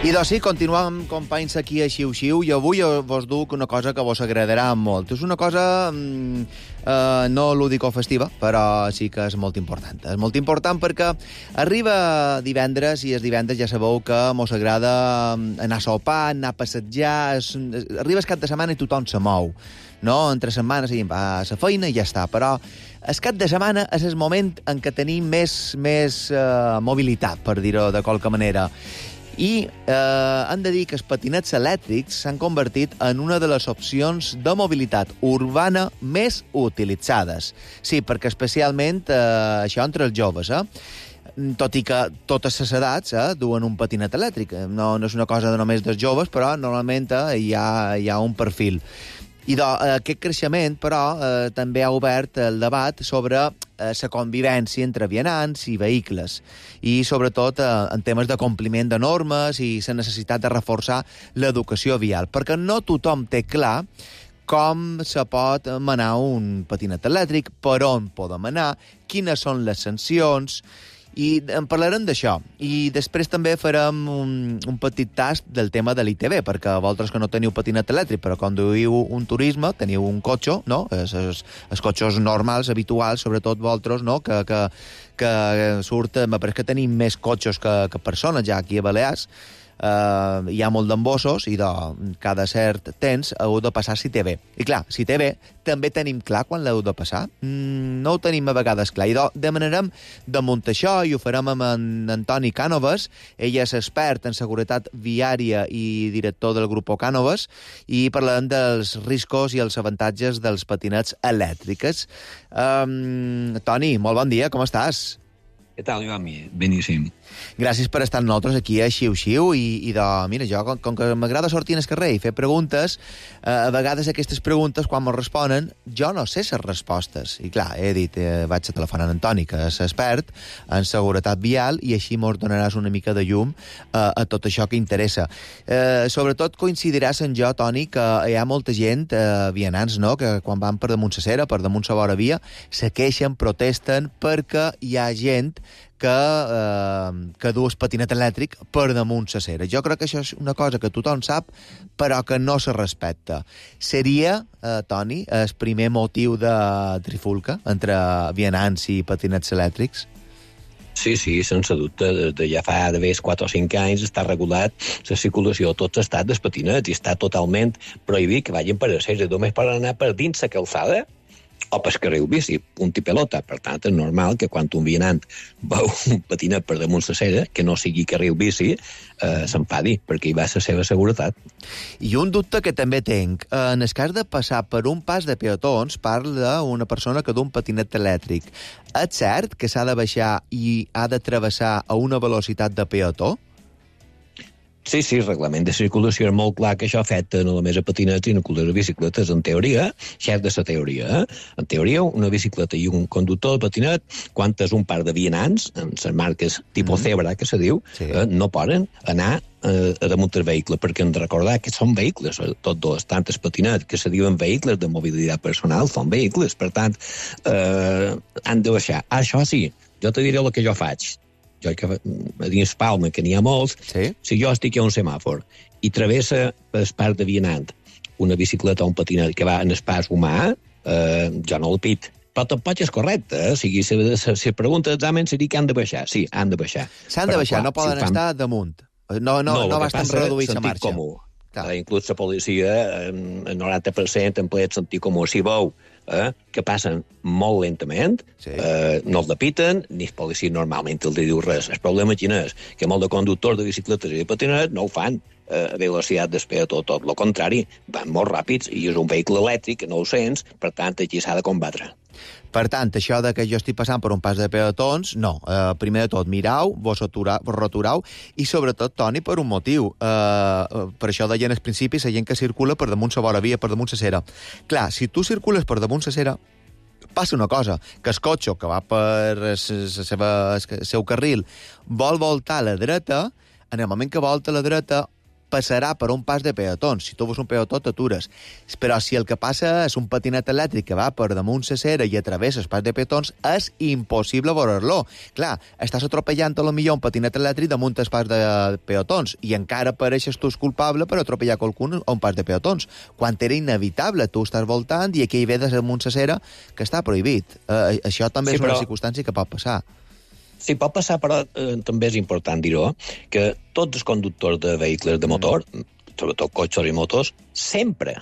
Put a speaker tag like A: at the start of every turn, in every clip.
A: I doncs sí, continuem, companys, aquí a Xiu-Xiu, i avui vos duc una cosa que vos agradarà molt. És una cosa no lúdico-festiva, però sí que és molt important. És molt important perquè arriba divendres, i els divendres ja sabeu que mos agrada anar a sopar, anar a passejar. Arriba el cap de setmana i tothom se mou. No? Entre setmanes va a la feina i ja està, però el cap de setmana és el moment en què tenim més mobilitat, per dir-ho de qualque manera. I hem de dir que els patinets elèctrics s'han convertit en una de les opcions de mobilitat urbana més utilitzades. Sí, perquè especialment això entre els joves, tot i que totes les edats duen un patinet elèctric. No és una cosa només dels joves, però normalment hi ha un perfil. I aquest creixement, però, també ha obert el debat sobre la convivència entre vianants i vehicles, i sobretot en temes de compliment de normes i la necessitat de reforçar l'educació vial, perquè no tothom té clar com se pot manar un patinet elèctric, per on podem anar, quines són les sancions, i en parlarem d'això. I després també farem un petit tast del tema de l'ITV, perquè vosaltres que no teniu patinet elèctric, però conduïu un turisme, teniu un cotxe, no? Els cotxes normals, habituals, sobretot vosaltres, no? Que surt... Però que tenim més cotxes que persones ja aquí a Balears. Hi ha molt d'embossos i cada cert temps heu de passar CTV. I clar, CTV també tenim clar quan l'heu de passar. No ho tenim a vegades clar. I demanarem de muntar això i ho farem amb en Antoni Cànoves. Ell és expert en seguretat viària i director del grup Cànoves, i parlarem dels riscos i els avantatges dels patinets elèctrics. Toni, molt bon dia, com estàs?
B: Què tal, Joan? Beníssim.
A: Gràcies per estar amb nosaltres aquí a Xiu-Xiu, i mira, jo, com que m'agrada sortir al carrer i fer preguntes, a vegades aquestes preguntes, quan me'n responen, jo no sé les respostes. I clar, he dit, vaig a telefonar a Antoni, que és expert en seguretat vial, i així mos donaràs una mica de llum a tot això que interessa. Sobretot coincidiràs en jo, Toni, que hi ha molta gent, vianants, no?, que quan van per damunt la cera, per damunt la vora via, se queixen, protesten, perquè hi ha gent que du el patinet elèctric per damunt la cera. Jo crec que això és una cosa que tothom sap, però que no se respecta. Seria, Toni, el primer motiu de trifulca entre vianants i patinets elèctrics?
B: Sí, sense dubte. De ja fa d'haver 4 o 5 anys està regulat la circulació a tots els estats dels patinets i està totalment prohibit que vagin per a cera. Només poden anar per dins la calçada o per carril bici, punt i pelota. Per tant, és normal que quan un vianant veu un patinet per damunt la cera, que no sigui carril bici, s'enfadi, perquè hi va la seva seguretat.
A: I un dubte que també tinc, en el cas de passar per un pas de peatons, parla d'una persona que du un patinet elèctric. És cert que s'ha de baixar i ha de travessar a una velocitat de peató?
B: Sí, el reglament de circulació és molt clar que això afecta no només a patinets i no a bicicletes. En teoria, això és de la teoria. En teoria, una bicicleta i un conductor de patinet, quan és un par de vianants, en les marques tipus Zebra, que se diu, no poden anar a damunt del vehicle, perquè hem de recordar que són vehicles, tots dos, tant el patinet, que se diuen vehicles de mobilitat personal, són vehicles, per tant, han de baixar. Això sí, jo te diré el que jo faig. Jo que a dins Palma, que n'hi ha molts, si jo estic a un semàfor i travessa el pas de vianant una bicicleta o un patinet que va en el pas humà, jo no el pit. Però tampoc és correcte, Si pregunta d'examen seria que han de baixar. Sí, han de baixar.
A: S'han de baixar, no poden estar damunt. No bastant reduir la marxa. Comú.
B: Inclús la policia, en 90% en ple sentit comú. Si veu que passen molt lentament, no el depiten, ni el policia normalment els diu res. El problema quin és? Que molt de conductors de bicicletes i de patinets no ho fan a velocitat d'espeató, tot el contrari, van molt ràpids i és un vehicle elèctric que no ho sents, per tant, aquí s'ha de combatre.
A: Per tant, això de que jo estic passant per un pas de peatons, no. Primer de tot, mirau, vos returau, i sobretot, Toni, per un motiu. Per això deien al principi la gent que circula per damunt la vora via, per damunt la cera. Clar, si tu circules per damunt la cera, passa una cosa, que el cotxe que va per el seu carril vol voltar a la dreta, en el moment que volta a la dreta, passarà per un pas de peatons. Si tu veus un peató, t'atures. Però si el que passa és un patinet elèctric que va per damunt la cera i travessa el pas de peatons, és impossible veure-lo. Clar, estàs atropellant a lo millor un patinet elèctric damunt el pas de peatons i encara pareixes tu culpable per atropellar qualcun a un pas de peatons, quan era inevitable. Tu estàs voltant i aquí hi ve damunt la cera que està prohibit. Això també és una circumstància que pot passar.
B: Sí, pot passar, però també és important dir-ho, que tots els conductors de vehicles de motor, sobretot cotxes i motos, sempre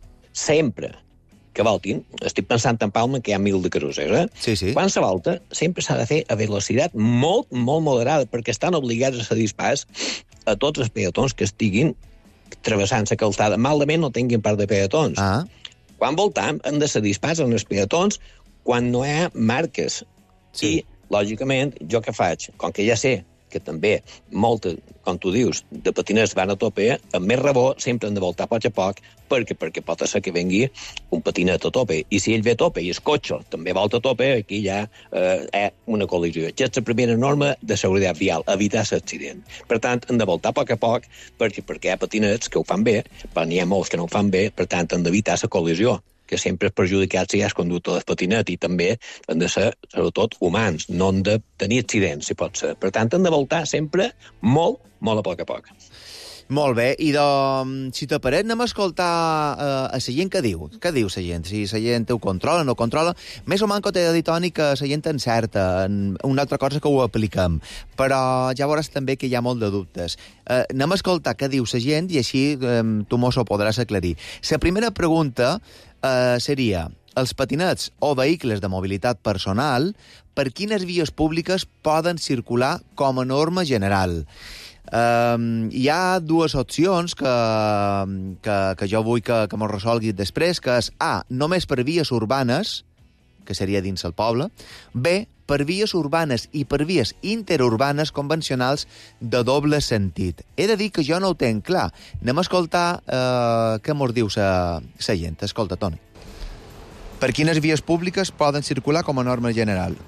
B: que voltin, estic pensant en Palma que hi ha 1.000 de carrusers,
A: Sí.
B: Quan se volta, sempre s'ha de fer a velocitat molt, molt moderada, perquè estan obligats a cedir pas a tots els peatons que estiguin travessant la calçada. Malament no tinguin part de peatons. Quan voltam, hem de cedir pas als peatons quan no hi ha marques. I lògicament, jo què faig? Com que ja sé que també molta, com tu dius, de patiners van a tope, amb més rebó sempre han de voltar a poc, perquè pot ser que vengui un patinet a tope. I si ell ve a tope i el cotxe també volta a tope, aquí hi ha una col·lisió. Aquesta és la primera norma de seguretat vial, evitar l'accident. Per tant, han de voltar a poc, perquè hi ha patinets que ho fan bé, però n'hi ha molts que no ho fan bé, per tant, han d'evitar la col·lisió, que sempre és perjudicat si hi ha conductor del patinet, i també han de ser, sobretot, humans, no han de tenir accidents, si pot ser. Per tant, han de voltar sempre molt, molt a poc.
A: Molt bé, i si t'apareix, anem a escoltar a la gent què diu. Què diu la gent? Si la gent ho controla, no controla. Més o manco t'he de dir, Toni, que la gent encerta. Una altra cosa que ho apliquem. Però ja veuràs també que hi ha molt de dubtes. Anem a escoltar què diu la gent i així tu mos ho podràs aclarir. La primera pregunta seria: els patinets o vehicles de mobilitat personal, per quines vies públiques poden circular com a norma general? Hi ha dues opcions que jo vull que m'ho resolguis després, que és A, només per vies urbanes, que seria dins el poble; B, per vies urbanes i per vies interurbanes convencionals de doble sentit. He de dir que jo no ho tenc clar. Anem a escoltar què mos diu la gent. Escolta, Toni. Per quines vies públiques poden circular com a norma general?